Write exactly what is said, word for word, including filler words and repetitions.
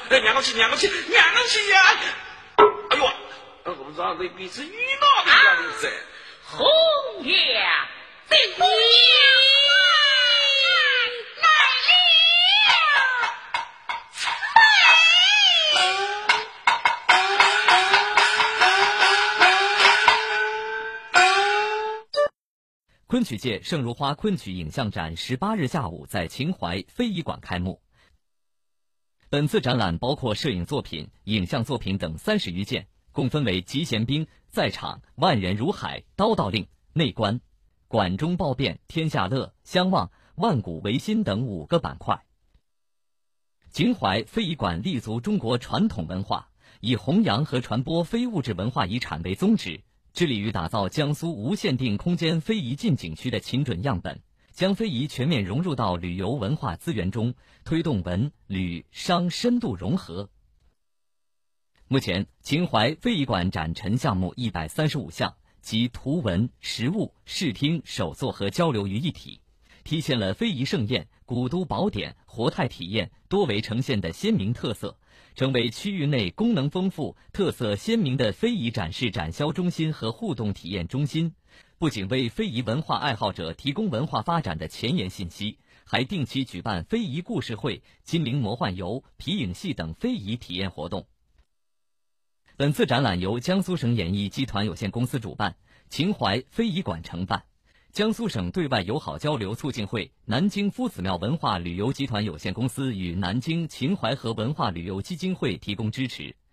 哎，娘起娘起娘起呀！哎呦，我让这彼此遇到的样子， 红娘的娘来了。昆曲界盛如花昆曲影像展十八日下午在秦淮非遗馆开幕。本次展览包括摄影作品、影像作品等三十余件，共分为集贤兵、在场、万人如海、刀道令、内观、馆中报变、天下乐、相望、万古维新等五个板块。秦淮非遗馆立足中国传统文化，以弘扬和传播非物质文化遗产为宗旨，致力于打造江苏无限定空间非遗进景区的勤准样本，将非遗全面融入到旅游文化资源中，推动文、旅、商深度融合。目前，秦淮非遗馆展陈项目一百三十五项，集图文、实物、视听、手作和交流于一体，体现了非遗盛宴、古都宝典、活态体验多维呈现的鲜明特色，成为区域内功能丰富、特色鲜明的非遗展示展销中心和互动体验中心。不仅为非遗文化爱好者提供文化发展的前沿信息，还定期举办非遗故事会、金陵魔幻游、皮影戏等非遗体验活动。本次展览由江苏省演艺集团有限公司主办，秦淮非遗馆承办，江苏省对外友好交流促进会、南京夫子庙文化旅游集团有限公司与南京秦淮河文化旅游基金会提供支持。